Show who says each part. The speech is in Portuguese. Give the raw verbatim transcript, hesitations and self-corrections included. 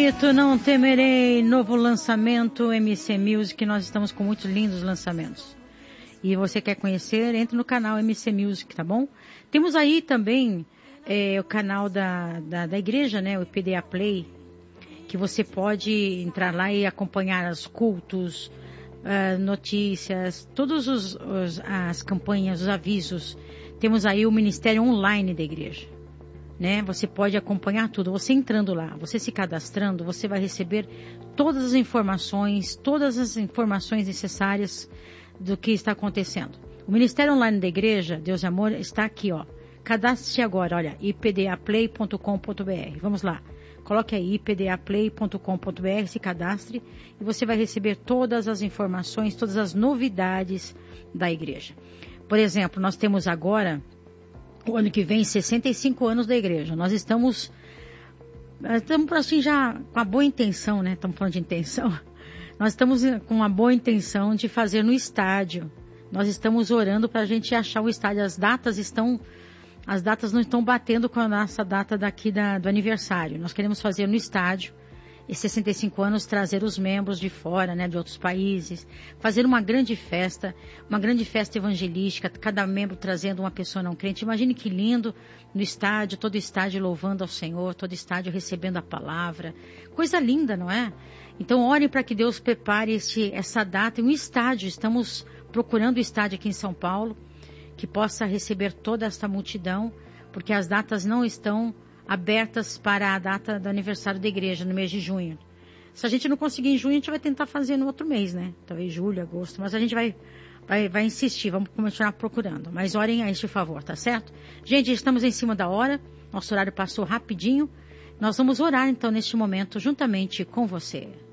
Speaker 1: bonito, não temerei, novo lançamento M C Music, nós estamos com muitos lindos lançamentos. E você quer conhecer, entre no canal M C Music, tá bom? Temos aí também é, o canal da, da, da igreja, né, o I P D A Play, que você pode entrar lá e acompanhar os cultos, uh, notícias, todas os, os, as campanhas, os avisos. Temos aí o ministério online da igreja, né? Você pode acompanhar tudo. Você entrando lá, você se cadastrando, você vai receber todas as informações, todas as informações necessárias do que está acontecendo. O ministério online da igreja, Deus e Amor, está aqui, ó. Cadastre-se agora, olha, i p d a play ponto com ponto b r. Vamos lá. Coloque aí i p d a play ponto com ponto b r, se cadastre e você vai receber todas as informações, todas as novidades da igreja. Por exemplo, nós temos agora, o ano que vem, sessenta e cinco anos da igreja. Nós estamos, estamos assim já com a boa intenção, né? Estamos falando de intenção. Nós estamos com uma boa intenção de fazer no estádio. Nós estamos orando para a gente achar o estádio. As datas estão, as datas não estão batendo com a nossa data daqui da, do aniversário. Nós queremos fazer no estádio. E sessenta e cinco anos, trazer os membros de fora, né, de outros países, fazer uma grande festa, uma grande festa evangelística, cada membro trazendo uma pessoa não crente. Imagine que lindo no estádio, todo estádio louvando ao Senhor, todo estádio recebendo a palavra. Coisa linda, não é? Então, orem para que Deus prepare esse, essa data em um estádio. Estamos procurando o estádio aqui em São Paulo, que possa receber toda esta multidão, porque as datas não estão abertas para a data do aniversário da igreja, no mês de junho. Se a gente não conseguir em junho, a gente vai tentar fazer no outro mês, né? Talvez julho, agosto, mas a gente vai, vai, vai insistir, vamos continuar procurando. Mas orem a este favor, tá certo? Gente, estamos em cima da hora, nosso horário passou rapidinho. Nós vamos orar então neste momento, juntamente com você.